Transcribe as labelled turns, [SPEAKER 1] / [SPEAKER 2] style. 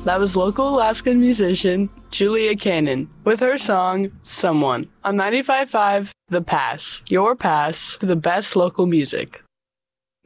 [SPEAKER 1] That was local Alaskan musician Julia Cannon with her song, Someone, on 95.5 The Pass, your pass to the best local music.